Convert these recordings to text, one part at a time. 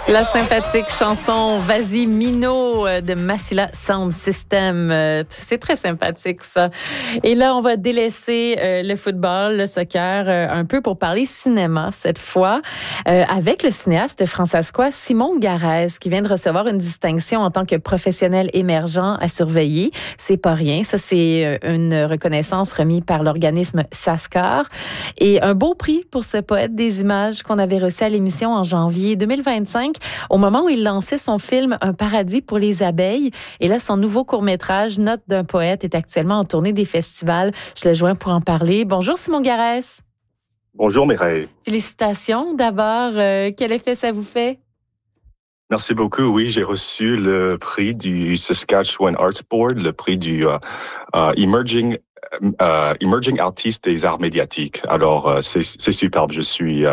La sympathique chanson Vas-y Mino de Massila Sound System. C'est très sympathique, ça. Et là, on va délaisser le football, le soccer, un peu pour parler cinéma cette fois, avec le cinéaste françaiscois Simon Garès, qui vient de recevoir une distinction en tant que professionnel émergent à surveiller. C'est pas rien. Ça, c'est une reconnaissance remise par l'organisme SASCAR. Et un beau prix pour ce poète des images qu'on avait reçu à l'émission en janvier 2025. Au moment où il lançait son film Un paradis pour les abeilles. Et là, son nouveau court-métrage, Note d'un poète, est actuellement en tournée des festivals. Je le joins pour en parler. Bonjour Simon Garès. Bonjour Mireille. Félicitations d'abord. Quel effet ça vous fait? Merci beaucoup. Oui, j'ai reçu le prix du Saskatchewan Arts Board, le prix du Emerging Artist des arts médiatiques. Alors, c'est superbe. Je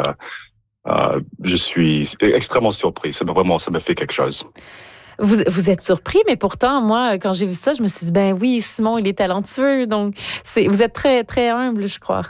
suis extrêmement surpris. Ça me fait quelque chose. Vous êtes surpris, mais pourtant, moi, quand j'ai vu ça, je me suis dit, ben oui, Simon, il est talentueux. Donc, vous êtes très, très humble, je crois.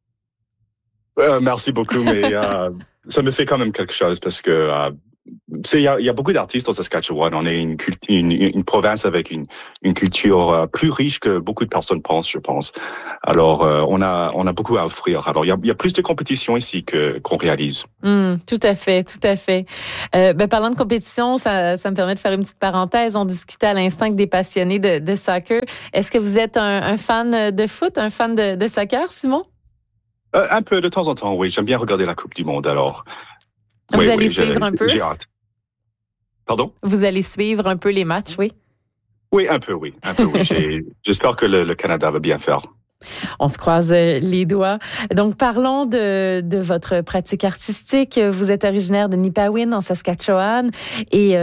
Merci beaucoup, mais ça me fait quand même quelque chose parce que il y a beaucoup d'artistes au Saskatchewan. On est une province avec une culture plus riche que beaucoup de personnes pensent, je pense. Alors, on a beaucoup à offrir. Alors, il y a plus de compétition ici qu'on réalise. Tout à fait, tout à fait. Parlant de compétition, ça me permet de faire une petite parenthèse. On discutait à l'instant avec des passionnés de soccer. Est-ce que vous êtes un fan de foot, un fan de soccer, Simon? Un peu de temps en temps, oui. J'aime bien regarder la Coupe du Monde, alors. Vous allez suivre un peu? J'ai hâte. Pardon? Vous allez suivre un peu les matchs, oui? Oui, un peu, oui. J'espère que le Canada va bien faire. On se croise les doigts. Donc, parlons de votre pratique artistique. Vous êtes originaire de Nipawin, en Saskatchewan, et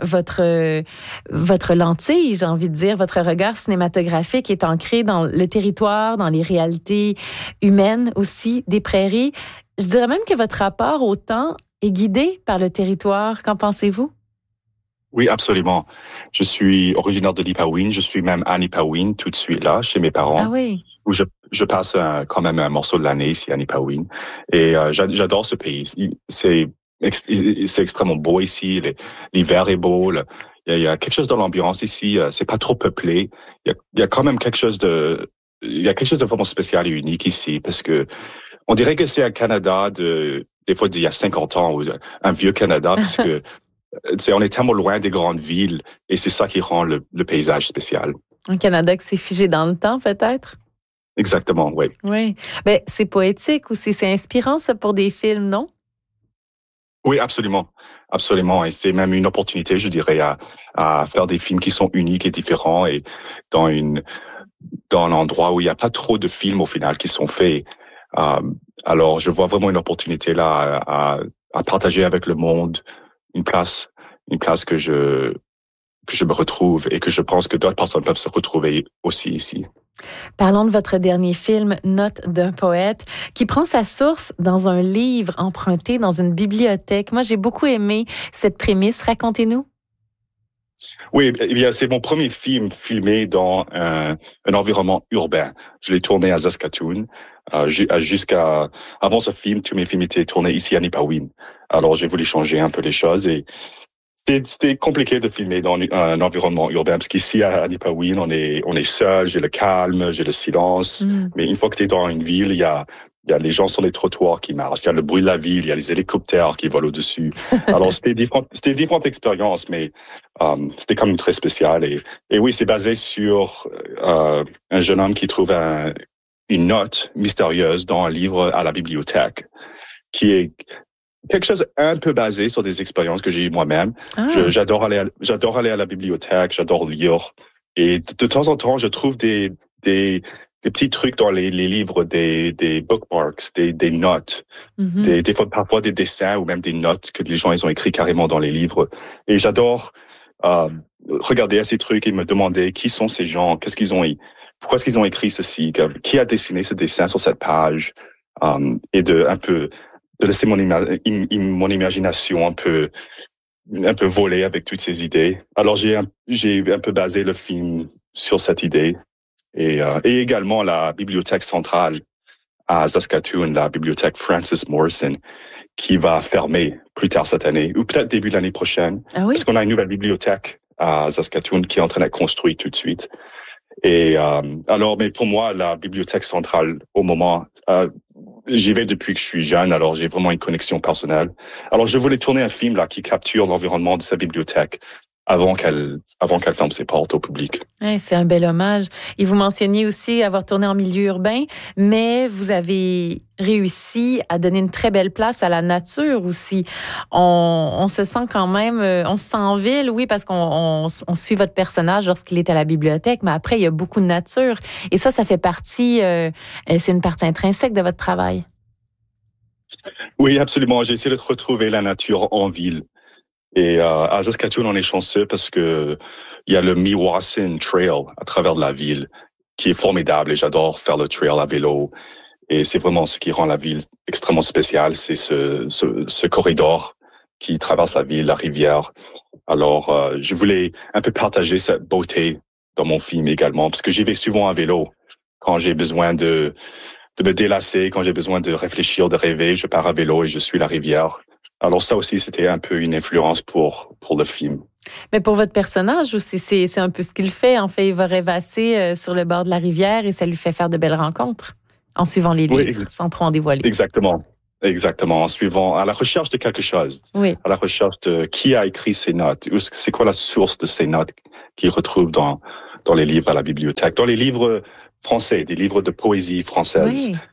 votre lentille, j'ai envie de dire, votre regard cinématographique est ancré dans le territoire, dans les réalités humaines aussi, des prairies. Je dirais même que votre rapport au temps est guidé par le territoire. Qu'en pensez-vous? Oui, absolument. Je suis originaire de Nipawin. Je suis même à Nipawin tout de suite là, chez mes parents. Ah oui. Où je passe quand même un morceau de l'année ici à Nipawin. Et j'adore ce pays. C'est extrêmement beau ici. L'hiver est beau. Il y a quelque chose dans l'ambiance ici. C'est pas trop peuplé. Il y a quand même quelque chose de vraiment spécial et unique ici parce que on dirait que c'est un Canada des fois d'il y a 50 ans ou un vieux Canada parce que on est tellement loin des grandes villes et c'est ça qui rend le paysage spécial. Un Canada qui s'est figé dans le temps, peut-être? Exactement, oui. Oui. C'est poétique aussi. C'est inspirant, ça, pour des films, non? Oui, absolument. Absolument. Et c'est même une opportunité, je dirais, à faire des films qui sont uniques et différents et dans un endroit où il n'y a pas trop de films, au final, qui sont faits. Alors, je vois vraiment une opportunité là à partager avec le monde une place que je me retrouve et que je pense que d'autres personnes peuvent se retrouver aussi ici. Parlons de votre dernier film, Note d'un poète, qui prend sa source dans un livre emprunté dans une bibliothèque. Moi, j'ai beaucoup aimé cette prémisse. Racontez-nous. Oui, eh bien, c'est mon premier film filmé dans un environnement urbain. Je l'ai tourné à Saskatoon. Avant ce film, tous mes films étaient tournés ici à Nipawin. Alors, j'ai voulu changer un peu les choses et c'était compliqué de filmer dans un environnement urbain parce qu'ici à Nipawin, on est seul, j'ai le calme, j'ai le silence. Mais une fois que tu es dans une ville, il y a les gens sur les trottoirs qui marchent, il y a le bruit de la ville, il y a les hélicoptères qui volent au-dessus. Alors c'était différentes expériences, mais c'était quand même très spécial. Et oui, c'est basé sur un jeune homme qui trouve une note mystérieuse dans un livre à la bibliothèque, qui est quelque chose un peu basé sur des expériences que j'ai eues moi-même. J'adore aller à la bibliothèque, j'adore lire. Et de temps en temps, je trouve des petits trucs dans les livres, des bookmarks, des notes, des fois, parfois des dessins ou même des notes que les gens ils ont écrits carrément dans les livres. Et j'adore regarder ces trucs et me demander qui sont ces gens, pourquoi est-ce qu'ils ont écrit ceci, qui a dessiné ce dessin sur cette page, et de laisser mon imagination un peu voler avec toutes ces idées. Alors j'ai un peu basé le film sur cette idée et également la bibliothèque centrale à Saskatoon, la bibliothèque Francis Morrison, qui va fermer plus tard cette année, ou peut-être début de l'année prochaine, Ah oui? parce qu'on a une nouvelle bibliothèque à Saskatoon qui est en train d'être construite tout de suite. Et alors, mais pour moi, la bibliothèque centrale, au moment, j'y vais depuis que je suis jeune, alors j'ai vraiment une connexion personnelle. Alors, je voulais tourner un film là qui capture l'environnement de sa bibliothèque avant qu'elle ferme ses portes au public. Ouais, c'est un bel hommage. Et vous mentionniez aussi avoir tourné en milieu urbain, mais vous avez réussi à donner une très belle place à la nature aussi. On se sent quand même, on se sent en ville, oui, parce qu'on suit votre personnage lorsqu'il est à la bibliothèque, mais après, il y a beaucoup de nature. Et ça fait partie, c'est une partie intrinsèque de votre travail. Oui, absolument. J'ai essayé de retrouver la nature en ville. Et à Saskatoon, on est chanceux parce que il y a le Meewasin Trail à travers la ville qui est formidable et j'adore faire le trail à vélo. Et c'est vraiment ce qui rend la ville extrêmement spéciale, c'est ce corridor qui traverse la ville, la rivière. Alors, je voulais un peu partager cette beauté dans mon film également parce que j'y vais souvent à vélo quand j'ai besoin de me délasser, quand j'ai besoin de réfléchir, de rêver, je pars à vélo et je suis la rivière. Alors ça aussi, c'était un peu une influence pour le film. Mais pour votre personnage aussi, c'est un peu ce qu'il fait. En fait, il va rêvasser sur le bord de la rivière et ça lui fait faire de belles rencontres en suivant les livres, sans trop en dévoiler. Exactement. En suivant, à la recherche de quelque chose. Oui. À la recherche de qui a écrit ces notes. C'est quoi la source de ces notes qu'il retrouve dans les livres à la bibliothèque, dans les livres français, des livres de poésie française. Oui.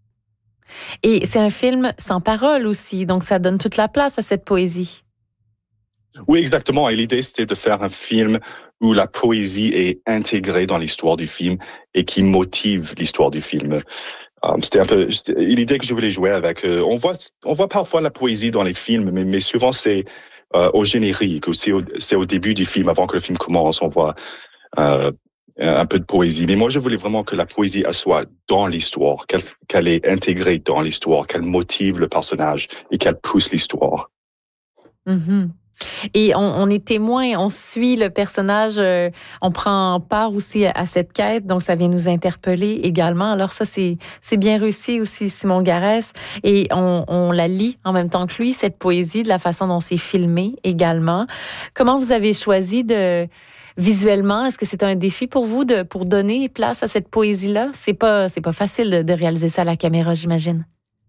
Et c'est un film sans parole aussi, donc ça donne toute la place à cette poésie. Oui, exactement. Et l'idée, c'était de faire un film où la poésie est intégrée dans l'histoire du film et qui motive l'histoire du film. C'était un peu l'idée que je voulais jouer avec. On voit parfois la poésie dans les films, mais souvent c'est au générique, ou c'est au début du film, avant que le film commence, on voit un peu de poésie. Mais moi, je voulais vraiment que la poésie elle soit dans l'histoire, qu'elle est intégrée dans l'histoire, qu'elle motive le personnage et qu'elle pousse l'histoire. Mm-hmm. Et on est témoin, on suit le personnage, on prend part aussi à cette quête, donc ça vient nous interpeller également. Alors ça, c'est bien réussi aussi, Simon Garès. Et on la lit en même temps que lui, cette poésie, de la façon dont c'est filmé également. Comment vous avez choisi visuellement, est-ce que c'est un défi pour vous pour donner place à cette poésie-là? C'est pas facile de réaliser ça à la caméra, j'imagine.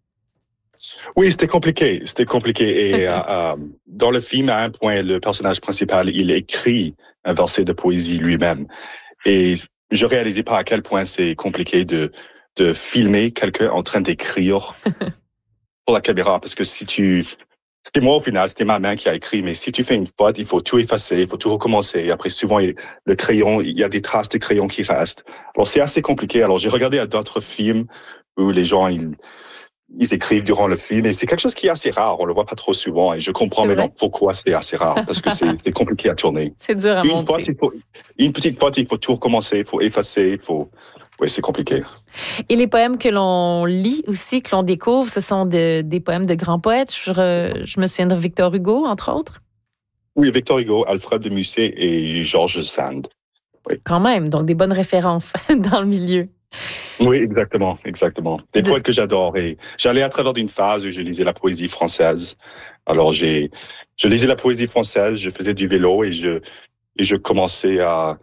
Oui, c'était compliqué. Et dans le film, à un point, le personnage principal, il écrit un verset de poésie lui-même. Et je réalisais pas à quel point c'est compliqué de filmer quelqu'un en train d'écrire pour la caméra. Parce que c'était moi au final, c'était ma main qui a écrit. Mais si tu fais une faute, il faut tout effacer, il faut tout recommencer. Et après, souvent, le crayon, il y a des traces de crayon qui restent. Alors, c'est assez compliqué. Alors, j'ai regardé à d'autres films où les gens, ils écrivent durant le film et c'est quelque chose qui est assez rare. On le voit pas trop souvent et je comprends maintenant pourquoi c'est assez rare parce que c'est compliqué à tourner. C'est dur à monter. Une petite faute, il faut tout recommencer, il faut effacer, oui, c'est compliqué. Et les poèmes que l'on lit aussi, que l'on découvre, ce sont des poèmes de grands poètes. Je me souviens de Victor Hugo, entre autres. Oui, Victor Hugo, Alfred de Musset et George Sand. Oui. Quand même, donc des bonnes références dans le milieu. Oui, exactement. Des poètes que j'adore. Et j'allais à travers d'une phase où je lisais la poésie française. Alors, je lisais la poésie française, je faisais du vélo et je commençais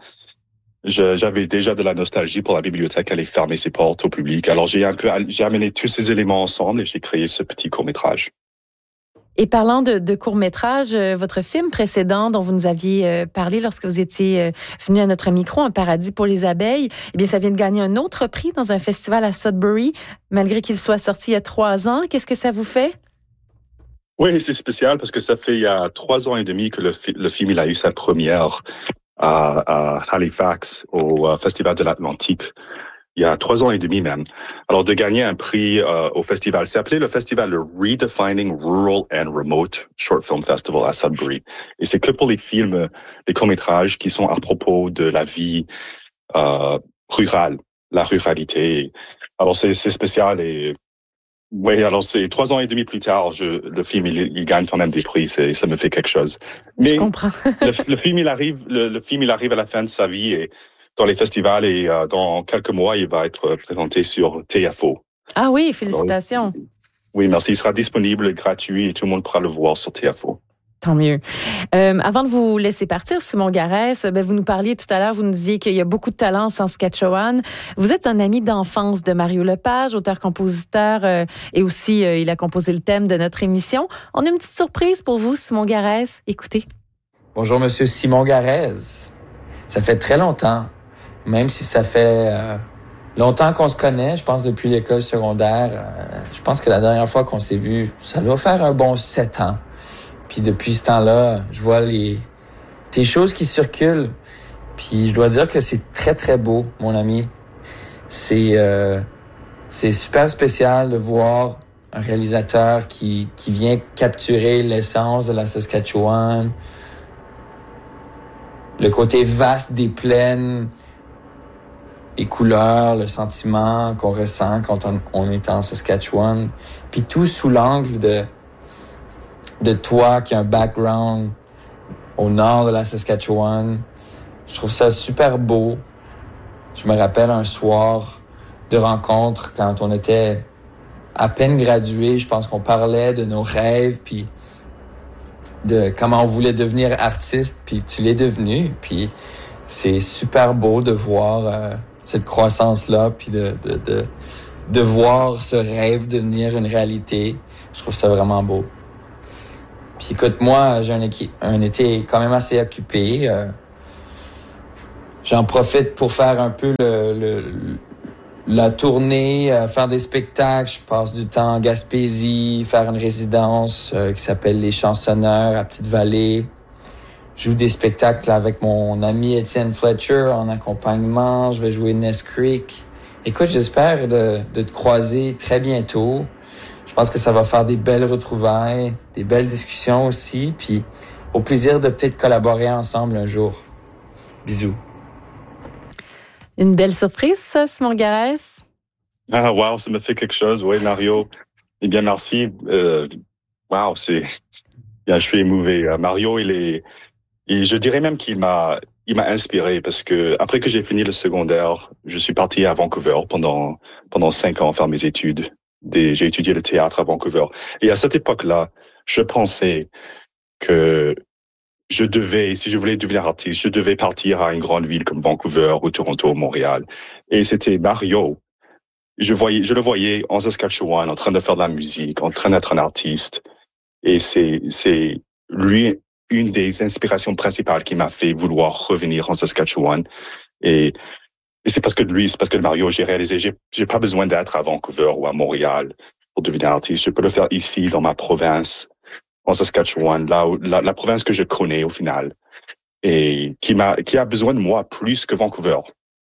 j'avais déjà de la nostalgie pour la bibliothèque, aller fermer ses portes au public. Alors, j'ai amené tous ces éléments ensemble et j'ai créé ce petit court-métrage. Et parlant de court-métrage, votre film précédent dont vous nous aviez parlé lorsque vous étiez venu à notre micro, Un paradis pour les abeilles, eh bien, ça vient de gagner un autre prix dans un festival à Sudbury, malgré qu'il soit sorti il y a 3 ans. Qu'est-ce que ça vous fait? Oui, c'est spécial parce que ça fait il y a 3 ans et demi que le film il a eu sa première à Halifax, au Festival de l'Atlantique. Il y a 3 ans et demi même. Alors, de gagner un prix au festival, c'est appelé le festival le Redefining Rural and Remote Short Film Festival à Sudbury. Et c'est que pour les films, les courts-métrages qui sont à propos de la vie rurale, la ruralité. Alors, c'est spécial et oui, alors c'est 3 ans et demi plus tard, le film il gagne quand même des prix, ça me fait quelque chose. Mais je comprends. le film il arrive à la fin de sa vie et dans les festivals et dans quelques mois, il va être présenté sur TFO. Ah oui, félicitations. Oui, merci. Il sera disponible, gratuit, et tout le monde pourra le voir sur TFO. Tant mieux. Avant de vous laisser partir, Simon Garès, vous nous parliez tout à l'heure, vous nous disiez qu'il y a beaucoup de talent en Saskatchewan. Vous êtes un ami d'enfance de Mario Lepage, auteur-compositeur, et aussi il a composé le thème de notre émission. On a une petite surprise pour vous, Simon Garès. Écoutez. Bonjour, Monsieur Simon Garès. Ça fait très longtemps, même si ça fait longtemps qu'on se connaît, je pense depuis l'école secondaire. Je pense que la dernière fois qu'on s'est vu, ça doit faire un bon 7 ans. Puis depuis ce temps-là, je vois des choses qui circulent. Puis je dois dire que c'est très, très beau, mon ami. C'est super spécial de voir un réalisateur qui vient capturer l'essence de la Saskatchewan, le côté vaste des plaines, les couleurs, le sentiment qu'on ressent quand on est en Saskatchewan. Puis tout sous l'angle de toi qui a un background au nord de la Saskatchewan. Je trouve ça super beau. Je me rappelle un soir de rencontre quand on était à peine gradués. Je pense qu'on parlait de nos rêves, puis de comment on voulait devenir artiste, puis tu l'es devenu. Puis c'est super beau de voir cette croissance-là, puis de voir ce rêve devenir une réalité. Je trouve ça vraiment beau. Puis écoute, moi, j'ai un été quand même assez occupé. J'en profite pour faire un peu la tournée, faire des spectacles. Je passe du temps en Gaspésie, faire une résidence qui s'appelle Les Chansonneurs à Petite-Vallée. Je joue des spectacles avec mon ami Étienne Fletcher en accompagnement. Je vais jouer Ness Creek. Écoute, j'espère de te croiser très bientôt. Je pense que ça va faire des belles retrouvailles, des belles discussions aussi, puis au plaisir de peut-être collaborer ensemble un jour. Bisous. Une belle surprise, ça, Simon Garès? Ah, wow, ça me fait quelque chose. Oui, Mario. Eh bien, merci. Wow, je suis émouvé. Mario, et je dirais même qu'il m'a inspiré parce que après que j'ai fini le secondaire, je suis parti à Vancouver pendant 5 ans faire mes études. J'ai étudié le théâtre à Vancouver. Et à cette époque-là, je pensais que si je voulais devenir artiste, je devais partir à une grande ville comme Vancouver ou Toronto ou Montréal. Et c'était Mario. Je le voyais en Saskatchewan, en train de faire de la musique, en train d'être un artiste. Et c'est lui une des inspirations principales qui m'a fait vouloir revenir en Saskatchewan. Et c'est parce que Mario, j'ai réalisé, j'ai pas besoin d'être à Vancouver ou à Montréal pour devenir artiste. Je peux le faire ici, dans ma province, en Saskatchewan, la province que je connais au final, et qui a besoin de moi plus que Vancouver.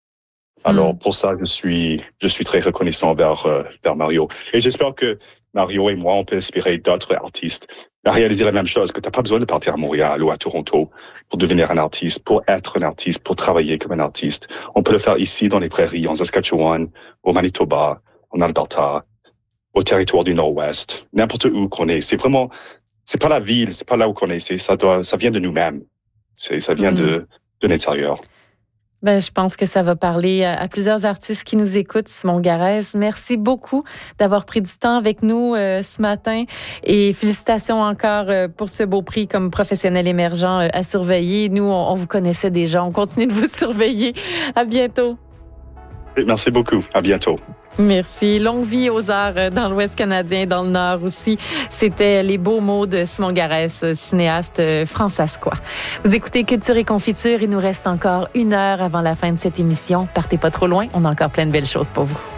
Alors, pour ça, je suis très reconnaissant vers Mario. Et j'espère que Mario et moi, on peut inspirer d'autres artistes à réaliser la même chose, que t'as pas besoin de partir à Montréal ou à Toronto pour devenir un artiste, pour être un artiste, pour travailler comme un artiste. On peut le faire ici, dans les prairies, en Saskatchewan, au Manitoba, en Alberta, au territoire du Nord-Ouest, n'importe où qu'on est. C'est pas la ville, c'est pas là où qu'on est, ça vient de nous-mêmes. Ça vient de l'intérieur. Je pense que ça va parler à plusieurs artistes qui nous écoutent. Simon Garès, merci beaucoup d'avoir pris du temps avec nous ce matin et félicitations encore pour ce beau prix comme professionnel émergent à surveiller. Nous, on vous connaissait déjà, on continue de vous surveiller. À bientôt. Merci beaucoup. À bientôt. Merci. Longue vie aux arts dans l'Ouest canadien, dans le Nord aussi. C'était les beaux mots de Simon Garès, cinéaste fransaskois. Vous écoutez Culture et Confiture. Il nous reste encore 1 heure avant la fin de cette émission. Partez pas trop loin. On a encore plein de belles choses pour vous.